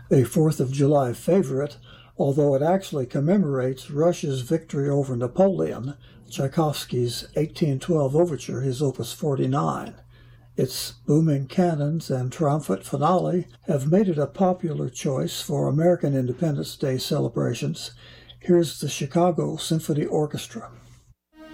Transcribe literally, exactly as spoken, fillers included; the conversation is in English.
a Fourth of July favorite, although it actually commemorates Russia's victory over Napoleon, Tchaikovsky's eighteen twelve Overture, his Opus forty-nine. Its booming cannons and triumphant finale have made it a popular choice for American Independence Day celebrations. Here's the Chicago Symphony Orchestra.